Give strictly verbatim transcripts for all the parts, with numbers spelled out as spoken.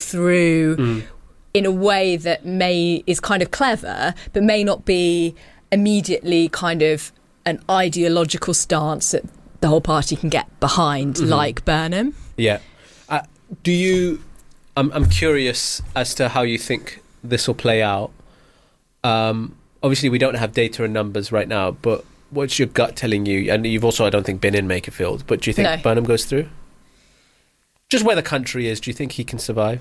through mm. in a way that may is kind of clever, but may not be immediately kind of an ideological stance that the whole party can get behind, mm-hmm. like Burnham. Yeah. Uh, do you... I'm, I'm curious as to how you think this will play out. Um, obviously, we don't have data and numbers right now, but what's your gut telling you? And you've also, I don't think, been in Makerfield, but do you think no. Burnham goes through? Just where the country is, do you think he can survive?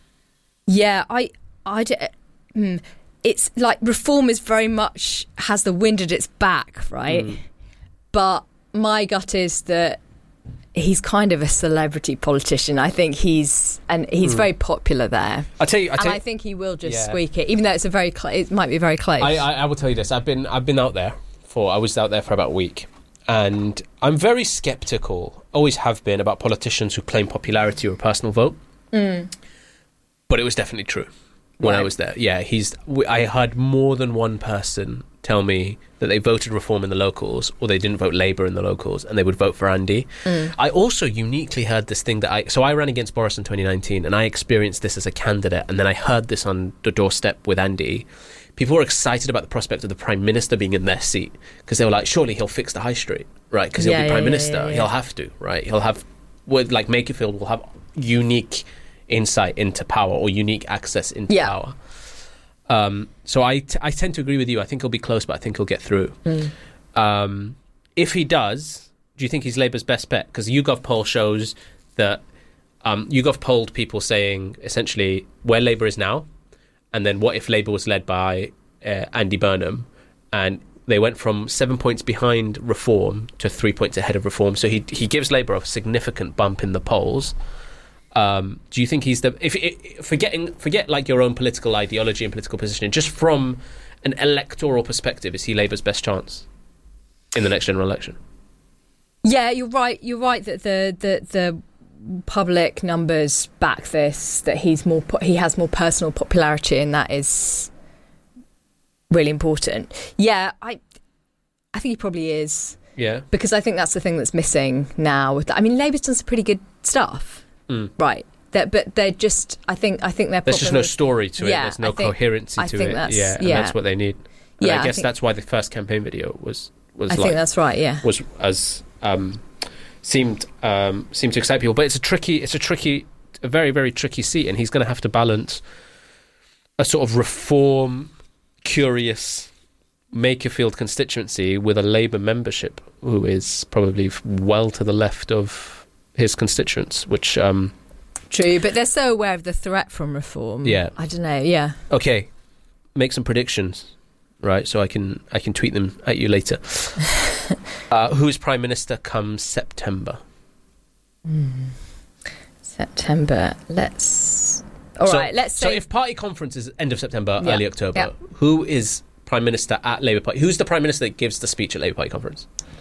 Yeah, I... I d- mm, it's like Reform is very much... has the wind at its back, right? Mm. But my gut is that he's kind of a celebrity politician. I think he's... and he's mm. very popular there. I tell you... I tell and you, I think he will just yeah. squeak it, even though it's a very... Cl- it might be very close. I, I, I will tell you this. I've been I've been out there for... I was out there for about a week. And I'm very sceptical, always have been, about politicians who claim popularity or a personal vote. Mm. But it was definitely true when right. I was there. Yeah, he's. I heard more than one person tell me that they voted Reform in the locals or they didn't vote Labour in the locals and they would vote for Andy. Mm. I also uniquely heard this thing that I... So I ran against Boris in twenty nineteen and I experienced this as a candidate, and then I heard this on the doorstep with Andy. People were excited about the prospect of the Prime Minister being in their seat because they were like, surely he'll fix the high street, right? Because he'll yeah, be Prime yeah, Minister. Yeah, yeah, yeah. He'll have to, right? He'll have... With, like, Makerfield will have unique insight into power or unique access into yeah. power. Um, so I, t- I tend to agree with you. I think he'll be close, but I think he'll get through. Mm. Um, if he does, do you think he's Labour's best bet? Because YouGov poll shows that um, YouGov polled people saying essentially where Labour is now, and then what if Labour was led by uh, Andy Burnham, and they went from seven points behind Reform to three points ahead of Reform. So he he gives Labour a significant bump in the polls. Um, do you think he's the... If, if forgetting forget like your own political ideology and political positioning, just from an electoral perspective, is he Labour's best chance in the next general election? Yeah, you're right. You're right that the the, the public numbers back this. That he's more he has more personal popularity, and that is really important. Yeah, I I think he probably is. Yeah, because I think that's the thing that's missing now. I mean, Labour's done some pretty good stuff. Mm. Right, that, but they're just. I think. I think they're. There's just no story to it. Yeah, There's no think, coherency I to think it. That's, yeah, and yeah. that's what they need. And yeah, I guess I think, that's why the first campaign video was was. I like, think that's right. Yeah, was as um, seemed um, seemed to excite people, but it's a tricky. It's a tricky, a very very tricky seat, and he's going to have to balance a sort of Reform curious Makerfield constituency with a Labour membership who is probably well to the left of his constituents, which. Um, True, but they're so aware of the threat from Reform. Yeah. I don't know, yeah. Okay, make some predictions, right? So I can I can tweet them at you later. uh, who is Prime Minister come September? Mm. September, let's... All so, right, let's say... So if party conference is end of September, yeah. early October, yeah. who is Prime Minister at Labour Party? Who's the Prime Minister that gives the speech at Labour Party conference?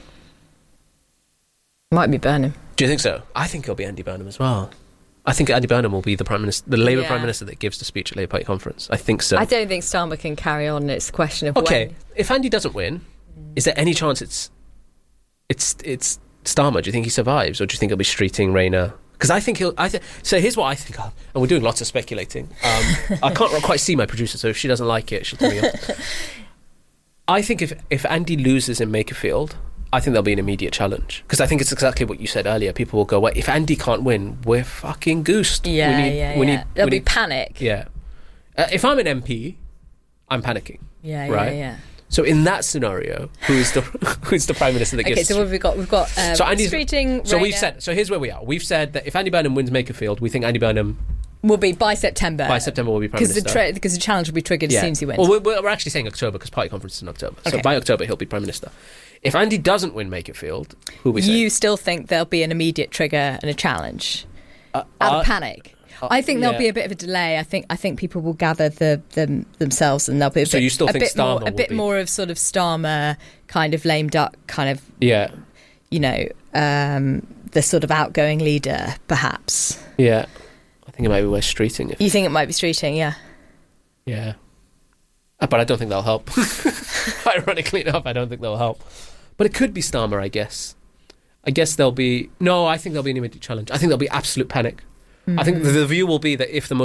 Might be Burnham. Do you think so? I think it'll be Andy Burnham as well. I think Andy Burnham will be the prime minister, the Labour yeah. Prime Minister that gives the speech at Labour Party conference. I think so. I don't think Starmer can carry on. It's a question of okay. when. If Andy doesn't win, is there any chance it's it's it's Starmer? Do you think he survives, or do you think it'll be Streeting, Rayner? Because I think he'll. I th- so here's what I think of, and we're doing lots of speculating. Um, I can't quite see my producer, so if she doesn't like it, she'll tell me off. I think if if Andy loses in Makerfield, I think there'll be an immediate challenge, because I think it's exactly what you said earlier. People will go, well, if Andy can't win, we're fucking goosed. Yeah, we need, yeah, we yeah. Need, There'll we be need, panic. Yeah. Uh, if I'm an M P, I'm panicking. Yeah, right? yeah, yeah. So in that scenario, who's the who's the Prime Minister that okay, gives... Okay, so what have we got? We've got um, so Andy's, Streeting, So Rayner. we've said... So here's where we are. We've said that if Andy Burnham wins Makerfield, we think Andy Burnham... will be by September. By September will be Prime Minister. The tra- because the challenge will be triggered yeah. as soon as he wins. Well, we're, we're actually saying October, because party conference is in October. Okay. So by October, he'll be Prime Minister. If Andy doesn't win Makerfield, who we say? You still think there'll be an immediate trigger and a challenge? Uh, Out uh, of panic? Uh, I think there'll yeah. be a bit of a delay. I think I think people will gather the them themselves, and there'll be a so bit, you still a think bit Starmer more, a will bit be... more of sort of Starmer kind of lame duck kind of yeah, you know um, the sort of outgoing leader, perhaps. Yeah, I think it might be West Streeting. If... You think it might be Streeting? Yeah, yeah, uh, but I don't think that'll help. Ironically enough, I don't think that'll help. But it could be Starmer, I guess. I guess there'll be no. I think there'll be an immediate challenge. I think there'll be absolute panic. Mm-hmm. I think the, the view will be that if the most